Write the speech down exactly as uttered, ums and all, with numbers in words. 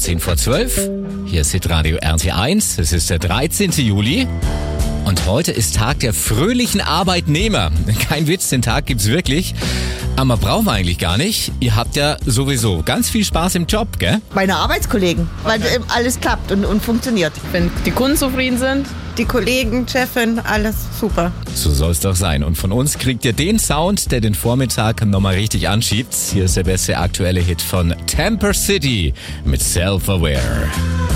zehn vor zwölf. Hier ist Hitradio R T eins. Es ist der dreizehnten Juli. Und heute ist Tag der fröhlichen Arbeitnehmer. Kein Witz, den Tag gibt's wirklich. Aber brauchen wir eigentlich gar nicht. Ihr habt ja sowieso ganz viel Spaß im Job, gell? Meine Arbeitskollegen, weil äh, alles klappt und, und funktioniert. Wenn die Kunden zufrieden sind. Die Kollegen, Chefin, alles super. So soll's doch sein. Und von uns kriegt ihr den Sound, der den Vormittag nochmal richtig anschiebt. Hier ist der beste aktuelle Hit von Temper City mit Self-Aware.